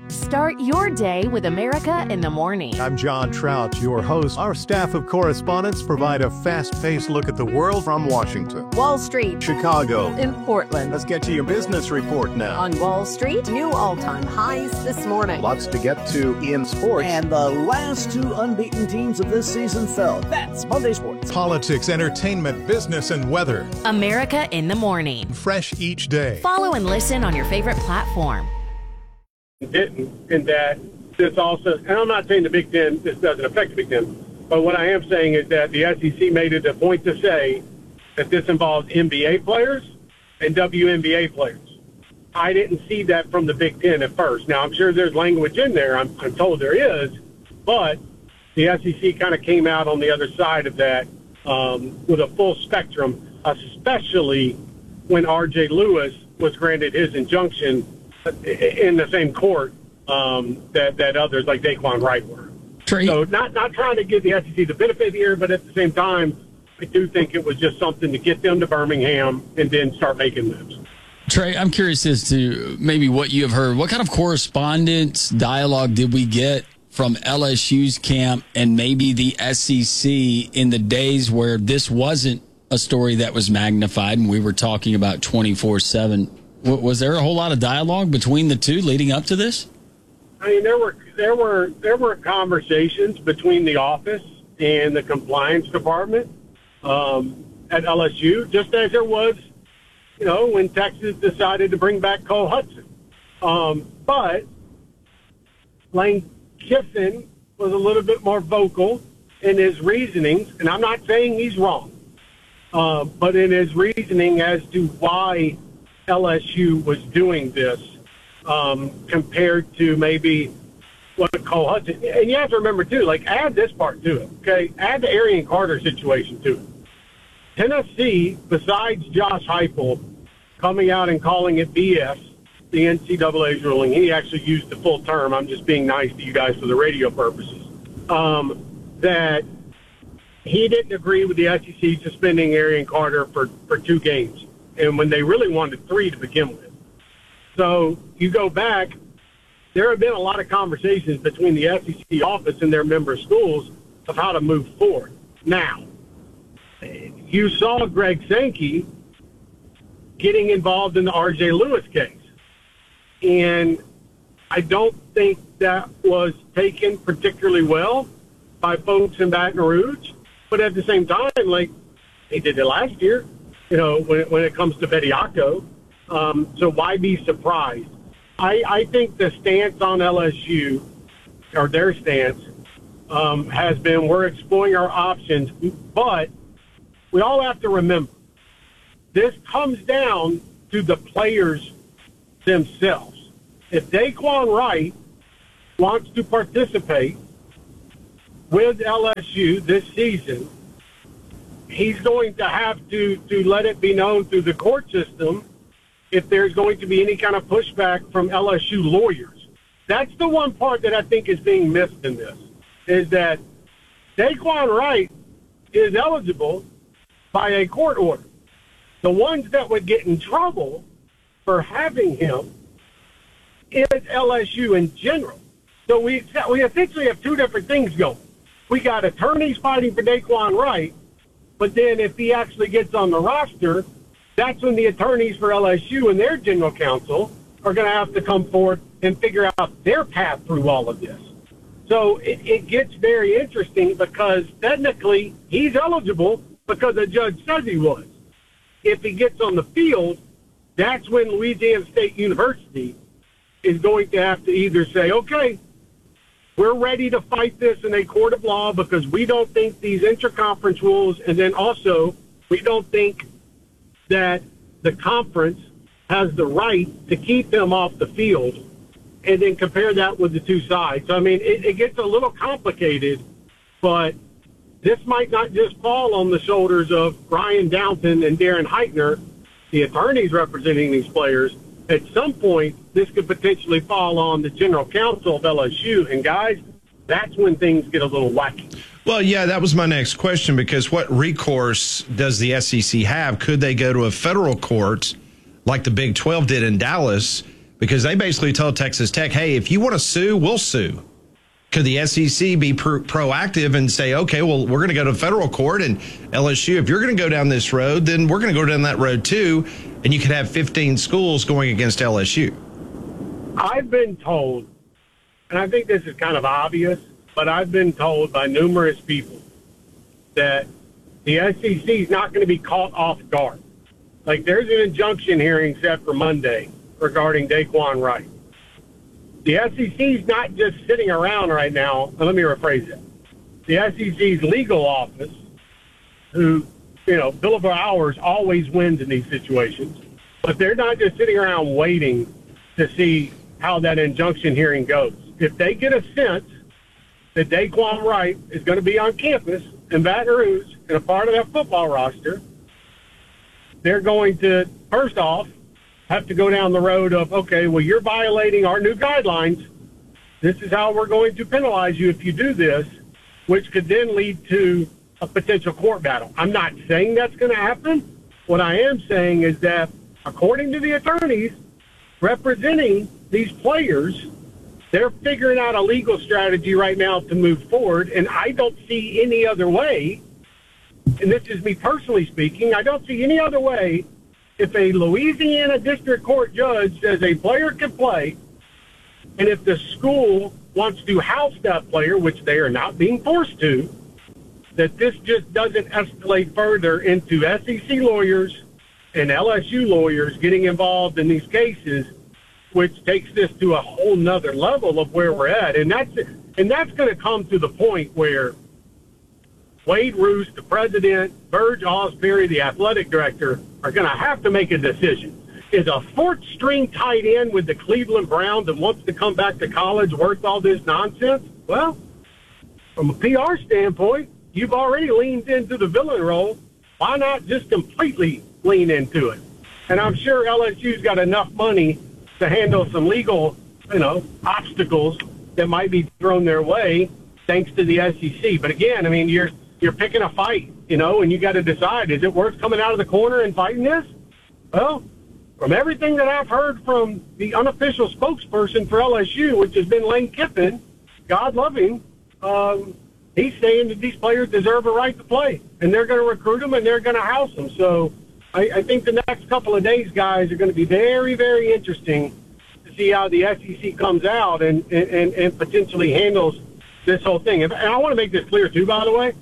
Start your day with America in the Morning. I'm John Trout, your host. Our staff of correspondents provide a fast-paced look at the world from Washington, Wall Street, Chicago, in Portland. Let's get to your business report now. On Wall Street, new all-time highs this morning. Lots to get to in sports. And the last two unbeaten teams of this season fell. That's Monday Sports. Politics, entertainment, business, and weather. America in the Morning. Fresh each day. Follow and listen on your favorite platform. Didn't, in that this also, and I'm not saying the Big Ten, this doesn't affect the Big Ten, but what I am saying is that the SEC made it a point to say that this involves NBA players and WNBA players. I didn't see that from the Big Ten at first. Now, I'm sure there's language in there. I'm told there is, but the SEC kind of came out on the other side of that with a full spectrum, especially when R.J. Lewis was granted his injunction in the same court that others like Daquan Wright were. Trey. So not trying to give the SEC the benefit here, but at the same time, I do think it was just something to get them to Birmingham and then start making moves. Trey, I'm curious as to maybe what you have heard. What kind of correspondence, dialogue did we get from LSU's camp and maybe the SEC in the days where this wasn't a story that was magnified and we were talking about 24/7? Was there a whole lot of dialogue between the two leading up to this? I mean, there were conversations between the office and the compliance department at LSU, just as there was, when Texas decided to bring back Cole Hudson. But Lane Kiffin was a little bit more vocal in his reasonings, and I'm not saying he's wrong, but in his reasoning as to why LSU was doing this compared to maybe what Cole Hudson. And you have to remember, too, add this part to it, okay? Add the Arian Carter situation to it. Tennessee, besides Josh Heupel coming out and calling it BS, the NCAA's ruling, he actually used the full term. I'm just being nice to you guys for the radio purposes. That he didn't agree with the SEC suspending Arian Carter for 2 games. And when they really wanted 3 to begin with. So you go back, there have been a lot of conversations between the SEC office and their member schools of how to move forward. Now, you saw Greg Sankey getting involved in the R.J. Lewis case. And I don't think that was taken particularly well by folks in Baton Rouge. But at the same time, they did it last year. When it comes to Bediako. So why be surprised? I think the stance on LSU, or their stance, has been we're exploring our options, but we all have to remember, this comes down to the players themselves. If Daquan Wright wants to participate with LSU this season, he's going to have to let it be known through the court system if there's going to be any kind of pushback from LSU lawyers. That's the one part that I think is being missed in this, is that Daquan Wright is eligible by a court order. The ones that would get in trouble for having him is LSU in general. So we essentially have 2 different things going. We got attorneys fighting for Daquan Wright, but then if he actually gets on the roster, that's when the attorneys for LSU and their general counsel are going to have to come forward and figure out their path through all of this. So it gets very interesting because technically he's eligible because the judge says he was. If he gets on the field, that's when Louisiana State University is going to have to either say, okay, we're ready to fight this in a court of law because we don't think these interconference rules, and then also we don't think that the conference has the right to keep him off the field, and then compare that with the 2 sides. So, I mean, it gets a little complicated, but this might not just fall on the shoulders of Brian Downton and Darren Heitner, the attorneys representing these players. At some point, this could potentially fall on the general counsel of LSU. And, guys, that's when things get a little wacky. Well, yeah, that was my next question, because what recourse does the SEC have? Could they go to a federal court like the Big 12 did in Dallas? because they basically told Texas Tech, hey, if you want to sue, we'll sue. Could the SEC be proactive and say, okay, well, we're going to go to federal court, and LSU, if you're going to go down this road, then we're going to go down that road too, and you could have 15 schools going against LSU? I've been told, and I think this is kind of obvious, but I've been told by numerous people that the SEC is not going to be caught off guard. Like, there's an injunction hearing set for Monday regarding Daquan Wright. The SEC is not just sitting around right now. Let me rephrase that. The SEC's legal office, who, billable hours always wins in these situations, but they're not just sitting around waiting to see how that injunction hearing goes. If they get a sense that Daquan Wright is going to be on campus in Baton Rouge and a part of that football roster, they're going to, first off, have to go down the road of, okay, well, you're violating our new guidelines. This is how we're going to penalize you if you do this, which could then lead to a potential court battle. I'm not saying that's going to happen. What I am saying is that, according to the attorneys representing these players, they're figuring out a legal strategy right now to move forward, and I don't see any other way, and this is me personally speaking, I don't see any other way. If a Louisiana district court judge says a player can play, and if the school wants to house that player, which they are not being forced to, that this just doesn't escalate further into SEC lawyers and LSU lawyers getting involved in these cases, which takes this to a whole nother level of where we're at. And that's going to come to the point where Wade Roos, the president, Burge Osbury, the athletic director, are going to have to make a decision. Is a fourth-string tight end with the Cleveland Browns and wants to come back to college worth all this nonsense? Well, from a PR standpoint, you've already leaned into the villain role. Why not just completely lean into it? And I'm sure LSU's got enough money to handle some legal, obstacles that might be thrown their way thanks to the SEC. But again, I mean, you're picking a fight, and you got to decide, is it worth coming out of the corner and fighting this? Well, from everything that I've heard from the unofficial spokesperson for LSU, which has been Lane Kiffin, God love him, he's saying that these players deserve a right to play, and they're going to recruit them and they're going to house them. So I think the next couple of days, guys, are going to be very, very interesting to see how the SEC comes out and potentially handles this whole thing. And I want to make this clear, too, by the way.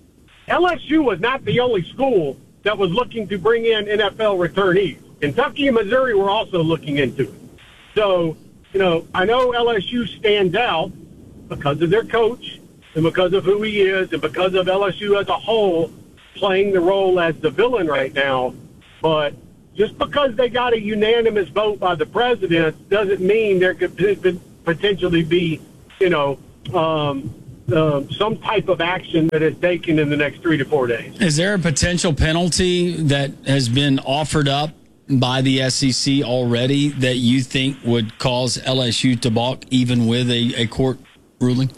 LSU was not the only school that was looking to bring in NFL returnees. Kentucky and Missouri were also looking into it. So, I know LSU stands out because of their coach and because of who he is and because of LSU as a whole playing the role as the villain right now. But just because they got a unanimous vote by the president doesn't mean there could potentially be, some type of action that is taken in the next 3 to 4 days. Is there a potential penalty that has been offered up by the SEC already that you think would cause LSU to balk even with a court ruling?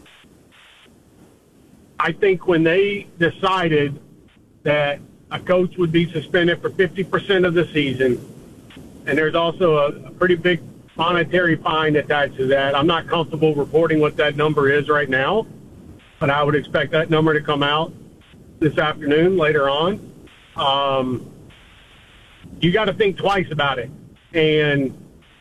I think when they decided that a coach would be suspended for 50% of the season, and there's also a pretty big monetary fine attached to that. I'm not comfortable reporting what that number is right now, but I would expect that number to come out this afternoon, later on. You got to think twice about it. And,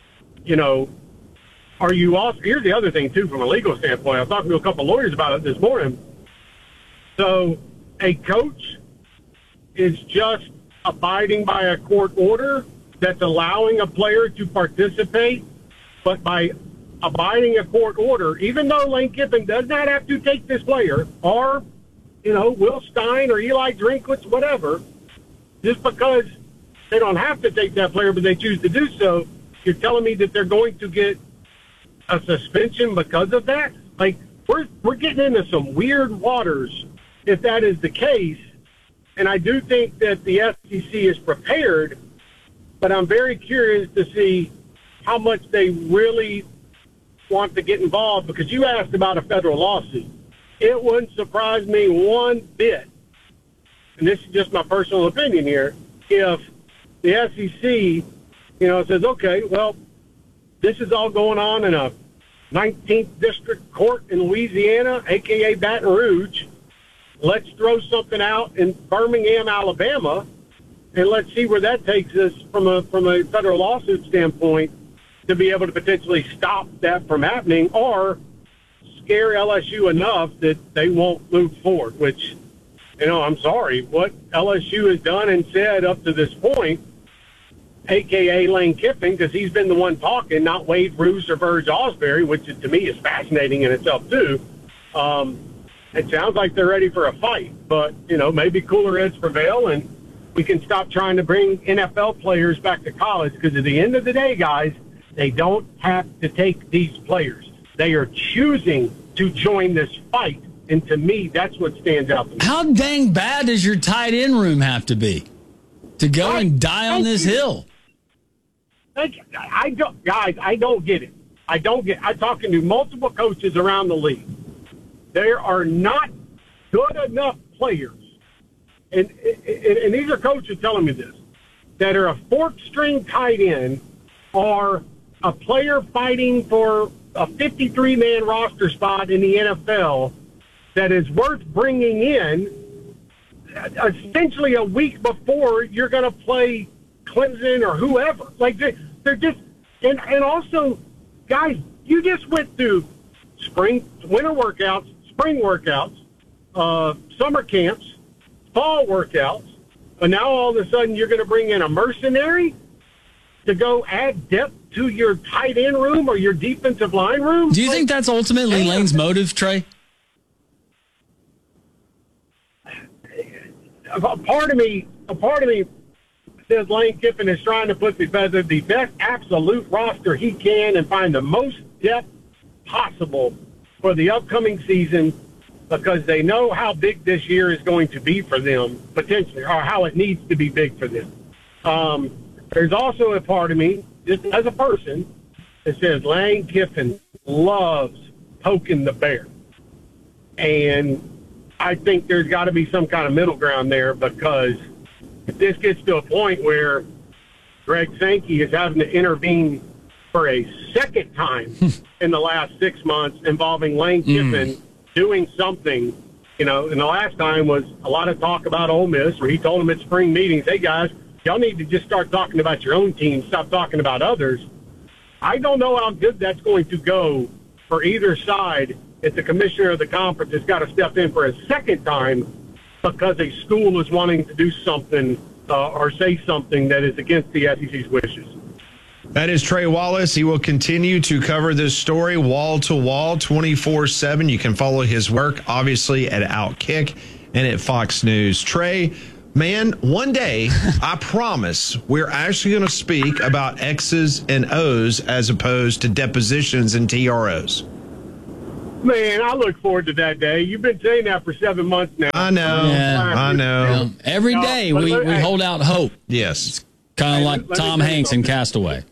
are you also – here's the other thing, too, from a legal standpoint. I was talking to a couple of lawyers about it this morning. So a coach is just abiding by a court order that's allowing a player to participate, but by abiding a court order, even though Lane Kiffin does not have to take this player, or, Will Stein or Eli Drinkwitz, whatever, just because they don't have to take that player, but they choose to do so, you're telling me that they're going to get a suspension because of that? Like, we're getting into some weird waters if that is the case. And I do think that the SEC is prepared, but I'm very curious to see how much they really want to get involved, because you asked about a federal lawsuit. It wouldn't surprise me one bit, and this is just my personal opinion here, if the SEC, says, okay, well, this is all going on in a 19th District Court in Louisiana, a.k.a. Baton Rouge. Let's throw something out in Birmingham, Alabama, and let's see where that takes us from a federal lawsuit standpoint to be able to potentially stop that from happening or scare LSU enough that they won't move forward, which, I'm sorry, what LSU has done and said up to this point, a.k.a. Lane Kiffin, because he's been the one talking, not Wade Bruce or Verge Osbury, which to me is fascinating in itself, too. It sounds like they're ready for a fight, but, maybe cooler heads prevail and we can stop trying to bring NFL players back to college because at the end of the day, guys, they don't have to take these players. They are choosing to join this fight, and to me, that's what stands out to me. How dang bad does your tight end room have to be to go and die on this hill? I don't get it. I'm talking to multiple coaches around the league. There are not good enough players, and these are coaches telling me this, that are a fourth-string tight end or a player fighting for a 53-man roster spot in the NFL that is worth bringing in essentially a week before you're going to play Clemson or whoever. Like, they're just – and also, guys, you just went through winter workouts, spring workouts, summer camps, fall workouts, and now all of a sudden you're going to bring in a mercenary to go add depth to your tight end room or your defensive line room? Do you think that's ultimately Lane's motive, Trey? A part of me says Lane Kiffin is trying to put together the best absolute roster he can and find the most depth possible for the upcoming season because they know how big this year is going to be for them, potentially, or how it needs to be big for them. There's also a part of me, just as a person, that says Lane Kiffin loves poking the bear. And I think there's got to be some kind of middle ground there because if this gets to a point where Greg Sankey is having to intervene for a second time in the last 6 months involving Lane Kiffin doing something, and the last time was a lot of talk about Ole Miss where he told them at spring meetings, hey, guys, y'all need to just start talking about your own team, stop talking about others. I don't know how good that's going to go for either side if the commissioner of the conference has got to step in for a second time because a school is wanting to do something or say something that is against the SEC's wishes. That is Trey Wallace. He will continue to cover this story wall to wall 24/7. You can follow his work, obviously, at Outkick and at Fox News. Trey, man, one day, I promise, we're actually going to speak about X's and O's as opposed to depositions and TROs. Man, I look forward to that day. You've been saying that for 7 months now. I know. Yeah. I know. Yeah. Every day we hold out hope. Yes. Kind of like Tom Hanks in Castaway.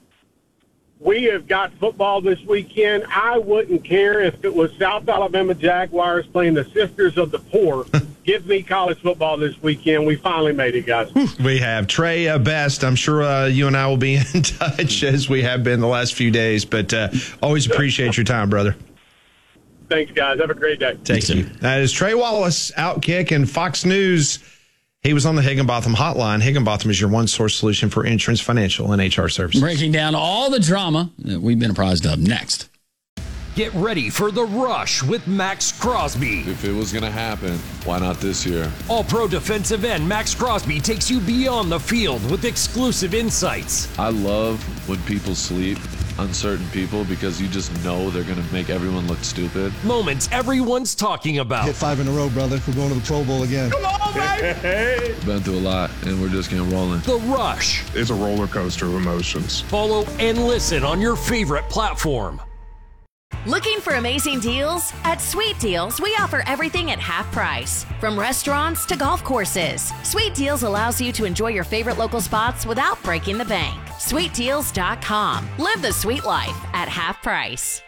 We have got football this weekend. I wouldn't care if it was South Alabama Jaguars playing the Sisters of the Poor. Give me college football this weekend. We finally made it, guys. We have. Trey, best. I'm sure you and I will be in touch as we have been the last few days, but always appreciate your time, brother. Thanks, guys. Have a great day. Thank you. That is Trey Wallace, Outkick, and Fox News. He was on the Higginbotham hotline. Higginbotham is your one-source solution for insurance, financial, and HR services. Breaking down all the drama that we've been apprised of. Next. Get ready for The Rush with Max Crosby. If it was going to happen, why not this year? All-pro defensive end Max Crosby takes you beyond the field with exclusive insights. I love when people sleep, uncertain people, because you just know they're going to make everyone look stupid. Moments everyone's talking about. Hit 5 in a row, brother. We're going to the Pro Bowl again. Come on, baby! Been through a lot, and we're just getting rolling. The Rush. It's a roller coaster of emotions. Follow and listen on your favorite platform. Looking for amazing deals? At Sweet Deals, we offer everything at half price. From restaurants to golf courses, Sweet Deals allows you to enjoy your favorite local spots without breaking the bank. SweetDeals.com. Live the sweet life at half price.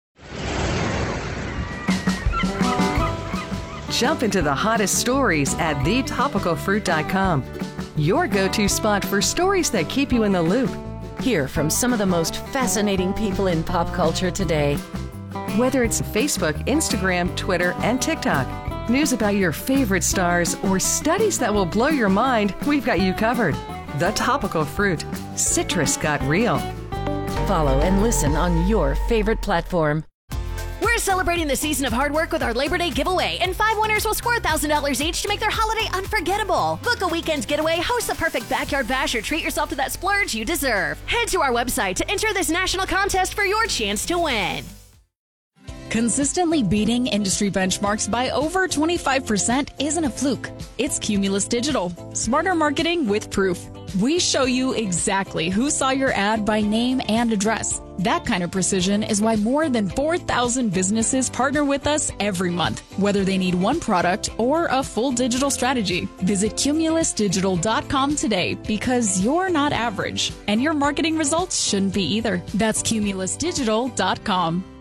Jump into the hottest stories at thetopicalfruit.com. Your go-to spot for stories that keep you in the loop. Hear from some of the most fascinating people in pop culture today. Whether it's Facebook, Instagram, Twitter, and TikTok, news about your favorite stars, or studies that will blow your mind, we've got you covered. The Topical Fruit. Citrus got real. Follow and listen on your favorite platform. We're celebrating the season of hard work with our Labor Day giveaway, and 5 winners will score $1,000 each to make their holiday unforgettable. Book a weekend getaway, host the perfect backyard bash, or treat yourself to that splurge you deserve. Head to our website to enter this national contest for your chance to win. Consistently beating industry benchmarks by over 25% isn't a fluke. It's Cumulus Digital. Smarter marketing with proof. We show you exactly who saw your ad by name and address. That kind of precision is why more than 4,000 businesses partner with us every month, whether they need one product or a full digital strategy. Visit cumulusdigital.com today, because you're not average, and your marketing results shouldn't be either. That's cumulusdigital.com.